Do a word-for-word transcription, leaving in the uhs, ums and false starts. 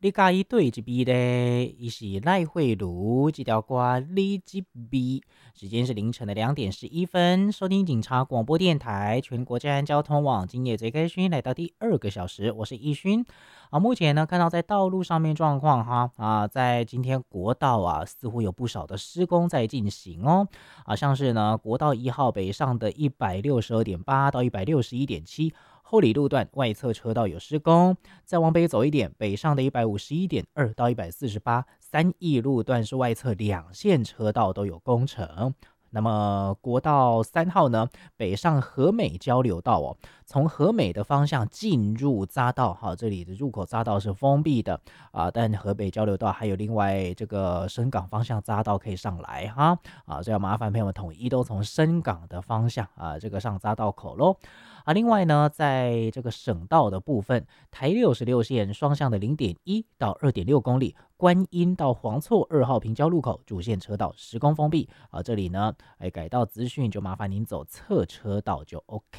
你介意对这边的，伊是赖慧茹这条歌你这边，时间是凌晨的两点十一分，收听警察广播电台全国治安交通网，今夜最开勋来到第二个小时，我是易勋。啊，目前呢看到在道路上面状况哈啊，在今天国道啊似乎有不少的施工在进行哦啊，像是呢国道一号北上的一百六十二点八到一百六十一点七。后里路段外侧车道有施工，再往北走一点，北上的一百五十一点二到一百四十八，三义路段是外侧两线车道都有工程。那么国道三号呢，北上和美交流道哦，从和美的方向进入匝道，哈，这里的入口匝道是封闭的啊，但河北交流道还有另外这个深港方向匝道可以上来哈啊，所以要麻烦朋友们统一都从深港的方向啊，这个上匝道口喽。啊，另外呢，在这个省道的部分，台六十六线双向的零点一到二点六公里，观音到黄厝二号平交路口主线车道施工封闭啊，这里呢，哎，改道资讯就麻烦您走侧车道就 OK